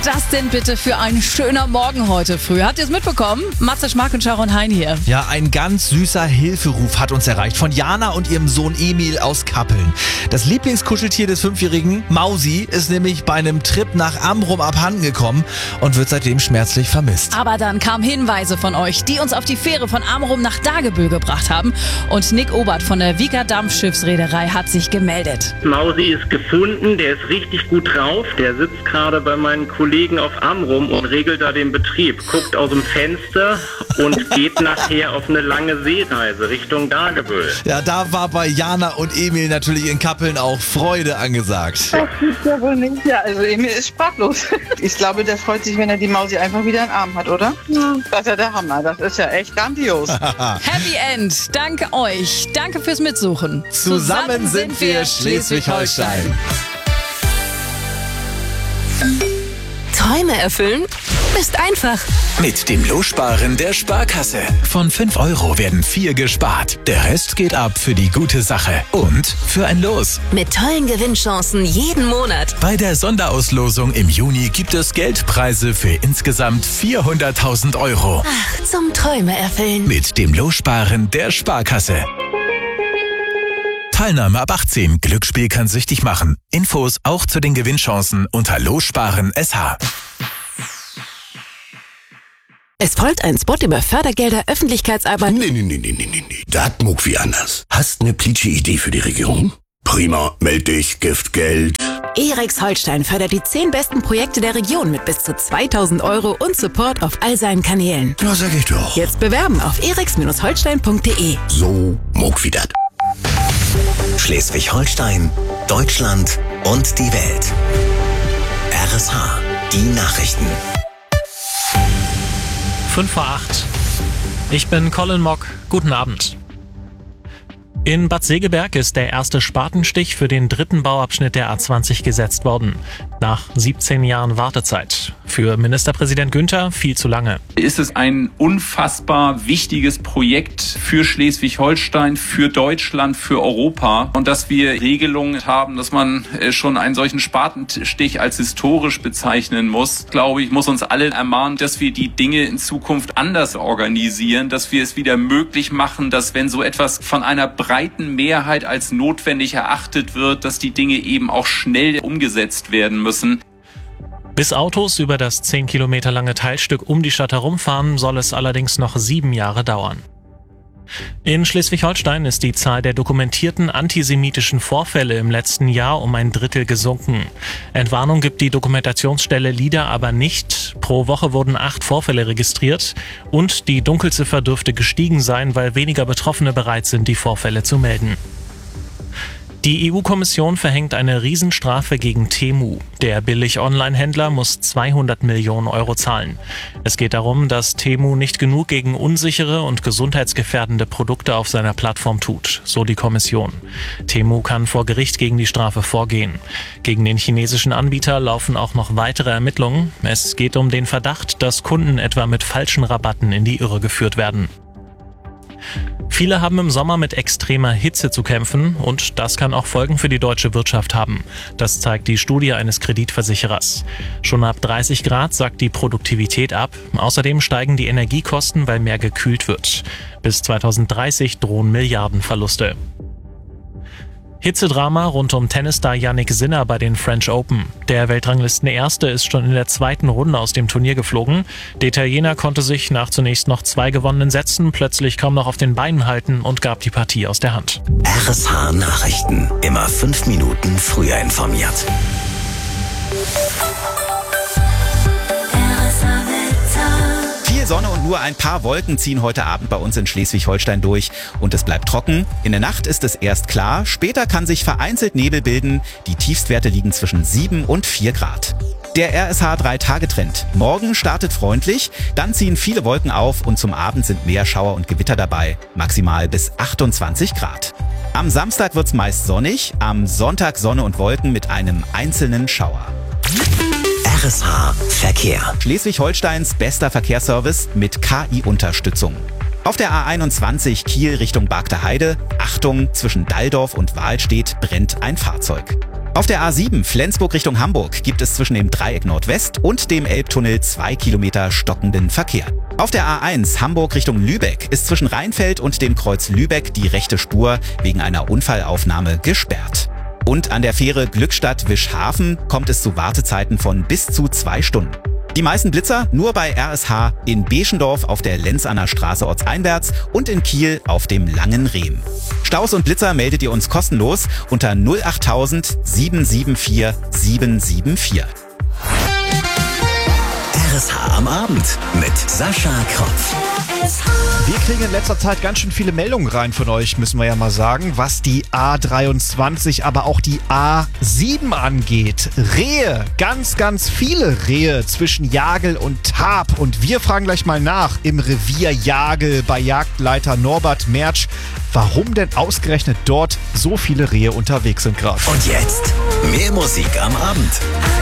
Das denn bitte für ein schöner Morgen heute früh? Habt ihr es mitbekommen? Matze Schmack und Sharon Hein hier. Ja, ein ganz süßer Hilferuf hat uns erreicht von Jana und ihrem Sohn Emil aus Kappeln. Das Lieblingskuscheltier des 5-jährigen, Mausi, ist nämlich bei einem Trip nach Amrum abhanden gekommen und wird seitdem schmerzlich vermisst. Aber dann kamen Hinweise von euch, die uns auf die Fähre von Amrum nach Dagebüll gebracht haben. Und Nick Obert von der Wieker Dampfschiffsreederei hat sich gemeldet. Mausi ist gefunden, der ist richtig gut drauf. Der sitzt gerade bei meinen Kollegen auf Amrum und regelt da den Betrieb. Guckt aus dem Fenster und geht nachher auf eine lange Seereise Richtung Dagebüll. Ja, da war bei Jana und Emil natürlich in Kappeln auch Freude angesagt. Das gibt's ja wohl nicht. Ja, also Emil ist sprachlos. Ich glaube, der freut sich, wenn er die Mausi einfach wieder in den Arm hat, oder? Ja. Das ist ja der Hammer. Das ist ja echt grandios. Happy End. Danke euch. Danke fürs Mitsuchen. Zusammen sind wir Schleswig-Holstein. Träume erfüllen ist einfach. Mit dem Lossparen der Sparkasse. Von 5 € werden 4 gespart. Der Rest geht ab für die gute Sache und für ein Los. Mit tollen Gewinnchancen jeden Monat. Bei der Sonderauslosung im Juni gibt es Geldpreise für insgesamt 400.000 €. Ach, zum Träume erfüllen. Mit dem Lossparen der Sparkasse. Teilnahme ab 18. Glücksspiel kann süchtig machen. Infos auch zu den Gewinnchancen unter Lossparen SH. Es folgt ein Spot über Fördergelder, Öffentlichkeitsarbeit. Nee. Das muck wie anders. Hast ne plitsche Idee für die Regierung? Prima, meld dich, Giftgeld. EREX Holstein fördert die 10 besten Projekte der Region mit bis zu 2.000 € und Support auf all seinen Kanälen. Na, sag ich doch. Jetzt bewerben auf erex-holstein.de. So muck wie dat. Schleswig-Holstein, Deutschland und die Welt. RSH, die Nachrichten. 7:55. Ich bin Colin Mock. Guten Abend. In Bad Segeberg ist der erste Spatenstich für den 3. Bauabschnitt der A20 gesetzt worden. Nach 17 Jahren Wartezeit. Für Ministerpräsident Günther viel zu lange. Ist es ein unfassbar wichtiges Projekt für Schleswig-Holstein, für Deutschland, für Europa. Und dass wir Regelungen haben, dass man schon einen solchen Spatenstich als historisch bezeichnen muss, glaube ich, muss uns alle ermahnen, dass wir die Dinge in Zukunft anders organisieren, dass wir es wieder möglich machen, dass wenn so etwas von einer breiten Mehrheit als notwendig erachtet wird, dass die Dinge eben auch schnell umgesetzt werden müssen. Bis Autos über das 10 Kilometer lange Teilstück um die Stadt herumfahren, soll es allerdings noch 7 Jahre dauern. In Schleswig-Holstein ist die Zahl der dokumentierten antisemitischen Vorfälle im letzten Jahr um 1/3 gesunken. Entwarnung gibt die Dokumentationsstelle LIDA aber nicht. Pro Woche wurden 8 Vorfälle registriert und die Dunkelziffer dürfte gestiegen sein, weil weniger Betroffene bereit sind, die Vorfälle zu melden. Die EU-Kommission verhängt eine Riesenstrafe gegen Temu. Der Billig-Online-Händler muss 200 Millionen € zahlen. Es geht darum, dass Temu nicht genug gegen unsichere und gesundheitsgefährdende Produkte auf seiner Plattform tut, so die Kommission. Temu kann vor Gericht gegen die Strafe vorgehen. Gegen den chinesischen Anbieter laufen auch noch weitere Ermittlungen. Es geht um den Verdacht, dass Kunden etwa mit falschen Rabatten in die Irre geführt werden. Viele haben im Sommer mit extremer Hitze zu kämpfen und das kann auch Folgen für die deutsche Wirtschaft haben. Das zeigt die Studie eines Kreditversicherers. Schon ab 30 Grad sackt die Produktivität ab. Außerdem steigen die Energiekosten, weil mehr gekühlt wird. Bis 2030 drohen Milliardenverluste. Hitzedrama rund um Tennisstar Jannik Sinner bei den French Open. Der Weltranglistenerste ist schon in der 2. Runde aus dem Turnier geflogen. Der Italiener konnte sich nach zunächst noch 2 gewonnenen Sätzen plötzlich kaum noch auf den Beinen halten und gab die Partie aus der Hand. RSH Nachrichten. Immer 5 Minuten früher informiert. Viel Sonne und nur ein paar Wolken ziehen heute Abend bei uns in Schleswig-Holstein durch und es bleibt trocken. In der Nacht ist es erst klar, später kann sich vereinzelt Nebel bilden. Die Tiefstwerte liegen zwischen 7 und 4 Grad. Der RSH 3-Tage-Trend. Morgen startet freundlich, dann ziehen viele Wolken auf und zum Abend sind mehr Schauer und Gewitter dabei, maximal bis 28 Grad. Am Samstag wird's meist sonnig, am Sonntag Sonne und Wolken mit einem einzelnen Schauer. RSH Verkehr. Schleswig-Holsteins bester Verkehrsservice mit KI-Unterstützung. Auf der A21 Kiel Richtung Bargter Heide, Achtung, zwischen Dalldorf und Wahlstedt brennt ein Fahrzeug. Auf der A7 Flensburg Richtung Hamburg gibt es zwischen dem Dreieck Nordwest und dem Elbtunnel 2 Kilometer stockenden Verkehr. Auf der A1 Hamburg Richtung Lübeck ist zwischen Rheinfeld und dem Kreuz Lübeck die rechte Spur wegen einer Unfallaufnahme gesperrt. Und an der Fähre Glückstadt-Wischhafen kommt es zu Wartezeiten von bis zu 2 Stunden. Die meisten Blitzer nur bei RSH in Beschendorf auf der Lenzerner Straße ortseinwärts und in Kiel auf dem Langen Rehm. Staus und Blitzer meldet ihr uns kostenlos unter 08000 774 774. RSH am Abend mit Sascha Kropf. Wir kriegen in letzter Zeit ganz schön viele Meldungen rein von euch, müssen wir ja mal sagen, was die A23, aber auch die A7 angeht. Rehe, ganz, ganz viele Rehe zwischen Jagel und Tarp. Und wir fragen gleich mal nach im Revier Jagel bei Jagdleiter Norbert Mertsch, warum denn ausgerechnet dort so viele Rehe unterwegs sind gerade. Und jetzt mehr Musik am Abend.